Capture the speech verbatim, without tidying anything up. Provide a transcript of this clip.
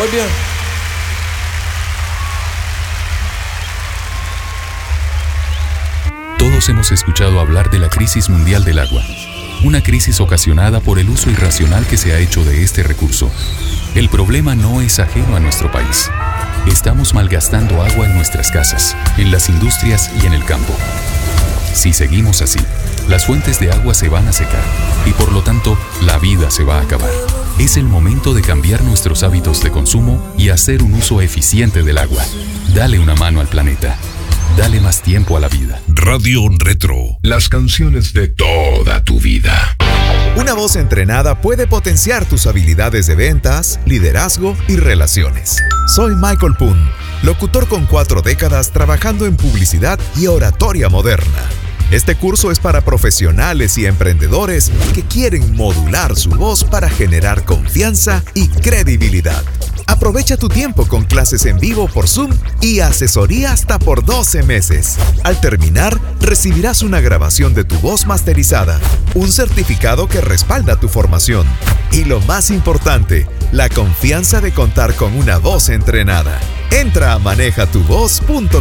Muy bien. Todos hemos escuchado hablar de la crisis mundial del agua, una crisis ocasionada por el uso irracional que se ha hecho de este recurso. El problema no es ajeno a nuestro país. Estamos malgastando agua en nuestras casas, en las industrias y en el campo. Si seguimos así, las fuentes de agua se van a secar y por lo tanto, la vida se va a acabar. Es el momento de cambiar nuestros hábitos de consumo y hacer un uso eficiente del agua. Dale una mano al planeta. Dale más tiempo a la vida. Radio Retro. Las canciones de toda tu vida. Una voz entrenada puede potenciar tus habilidades de ventas, liderazgo y relaciones. Soy Michael Poon, locutor con cuatro décadas trabajando en publicidad y oratoria moderna. Este curso es para profesionales y emprendedores que quieren modular su voz para generar confianza y credibilidad. Aprovecha tu tiempo con clases en vivo por Zoom y asesoría hasta por doce meses. Al terminar, recibirás una grabación de tu voz masterizada, un certificado que respalda tu formación y lo más importante, la confianza de contar con una voz entrenada. Entra a maneja tu voz punto com.